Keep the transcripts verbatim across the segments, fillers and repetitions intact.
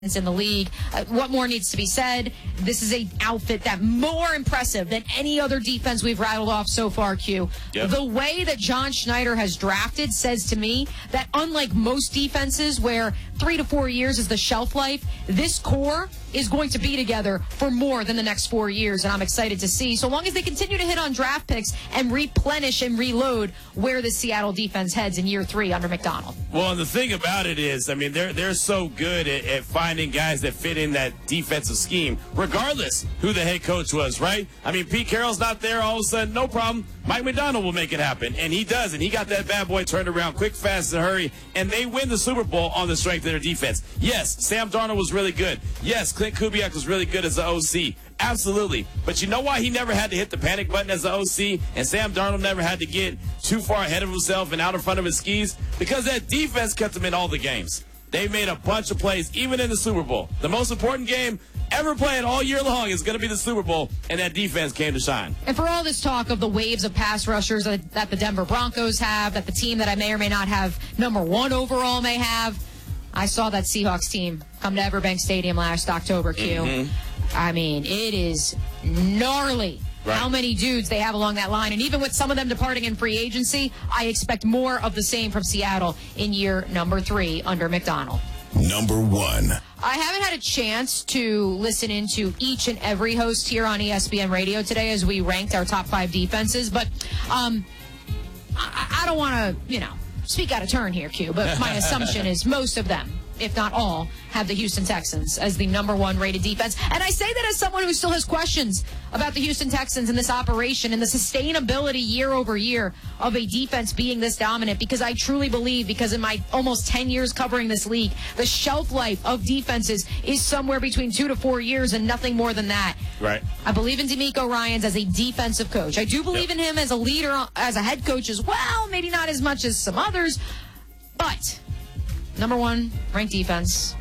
in the league. Uh, what more needs to be said? This is a outfit that more impressive than any other defense we've rattled off so far, Q. Yep. The way that John Schneider has drafted says to me that unlike most defenses where three to four years is the shelf life, this core is going to be together for more than the next four years, and I'm excited to see, so long as they continue to hit on draft picks and replenish and reload, where the Seattle defense heads in year three under McDonald. Well, the thing about it is, I mean, they're they're so good at, at finding guys that fit in that defensive scheme, regardless who the head coach was, right? I mean, Pete Carroll's not there, all of a sudden, no problem. Mike McDonald will make it happen, and he does, and he got that bad boy turned around quick, fast, and hurry, and they win the Super Bowl on the strength of their defense. Yes, Sam Darnold was really good. Yes, Clint Kubiak was really good as the O C. Absolutely. But you know why he never had to hit the panic button as the O C, and Sam Darnold never had to get too far ahead of himself and out in front of his skis? Because that defense kept him in all the games. They made a bunch of plays, even in the Super Bowl. The most important game ever played all year long is going to be the Super Bowl, and that defense came to shine. And for all this talk of the waves of pass rushers that, that the Denver Broncos have, that the team that I may or may not have number one overall may have, I saw that Seahawks team come to Everbank Stadium last October, Q. Mm-hmm. I mean, it is gnarly. Right. How many dudes they have along that line. And even with some of them departing in free agency, I expect more of the same from Seattle in year number three under McDonald. Number one. I haven't had a chance to listen into each and every host here on E S P N Radio today as we ranked our top five defenses, but um, I, I don't want to, you know, speak out of turn here, Q, but my assumption is most of them, if not all, have the Houston Texans as the number one rated defense. And I say that as someone who still has questions about the Houston Texans and this operation and the sustainability year over year of a defense being this dominant, because I truly believe, because in my almost ten years covering this league, the shelf life of defenses is somewhere between two to four years and nothing more than that. Right. I believe in DeMeco Ryans as a defensive coach. I do believe yep. in him as a leader, as a head coach as well, maybe not as much as some others, but number one ranked defense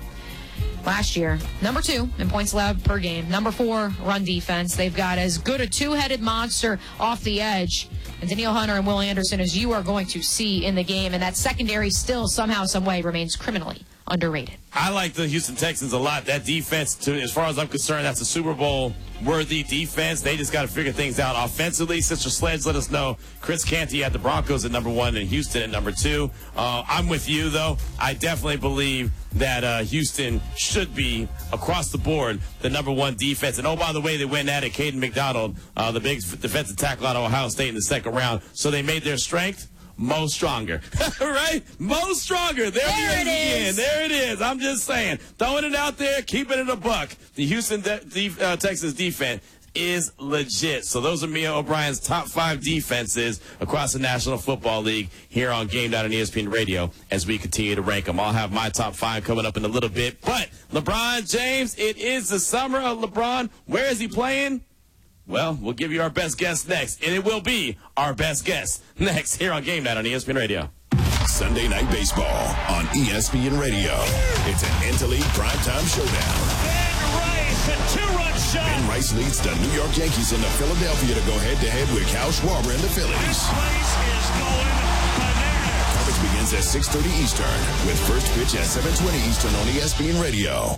last year. Number two in points allowed per game. Number four run defense. They've got as good a two-headed monster off the edge, and Danielle Hunter and Will Anderson, as you are going to see in the game. And that secondary still somehow, some way remains criminally underrated. I like the Houston Texans a lot. That defense, to, as far as I'm concerned, that's a Super Bowl worthy defense. They just got to figure things out offensively. Sister Sledge let us know Chris Canty had the Broncos at number one and Houston at number two. Uh, I'm with you, though. I definitely believe that uh, Houston should be, across the board, the number one defense. And, oh, by the way, they went at it. Caden McDonald, uh, the big defensive tackle out of Ohio State in the second round. So they made their strength Mo stronger. Right? Mo stronger. There, there he is, it is again. There it is. I'm just saying. Throwing it out there, keeping it a buck. The Houston de- de- uh, Texans defense is legit. So those are Mia O'Brien's top five defenses across the National Football League here on Game Night on E S P N Radio as we continue to rank them. I'll have my top five coming up in a little bit. But LeBron James, it is the summer of LeBron. Where is he playing? Well, we'll give you our best guess next, and it will be our best guess next here on Game Night on E S P N Radio. Sunday Night Baseball on E S P N Radio. It's an Interleague primetime showdown. Ben Rice, a two-run shot. Ben Rice leads the New York Yankees into Philadelphia to go head-to-head with Kyle Schwarber and the Phillies. This place is going bananas. Coverage begins at six thirty Eastern with first pitch at seven twenty Eastern on E S P N Radio.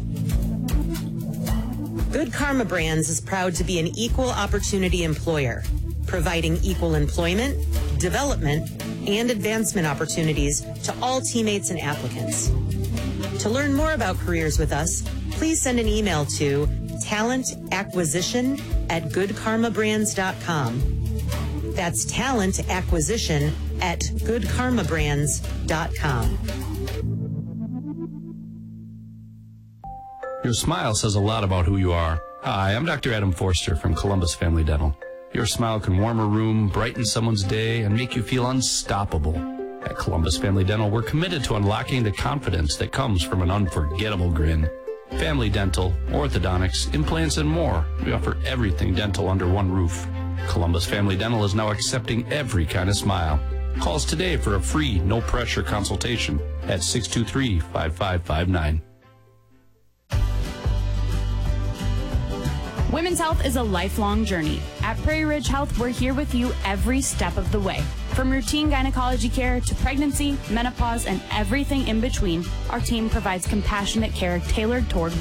Good Karma Brands is proud to be an equal opportunity employer, providing equal employment, development, and advancement opportunities to all teammates and applicants. To learn more about careers with us, please send an email to talentacquisition at good karma brands dot com. That's talentacquisition at good karma brands dot com. Your smile says a lot about who you are. Hi, I'm Doctor Adam Forster from Columbus Family Dental. Your smile can warm a room, brighten someone's day, and make you feel unstoppable. At Columbus Family Dental, we're committed to unlocking the confidence that comes from an unforgettable grin. Family dental, orthodontics, implants, and more. We offer everything dental under one roof. Columbus Family Dental is now accepting every kind of smile. Call us today for a free, no-pressure consultation at six two three, five five five nine. Women's health is a lifelong journey. At Prairie Ridge Health, we're here with you every step of the way. From routine gynecology care to pregnancy, menopause, and everything in between, our team provides compassionate care tailored toward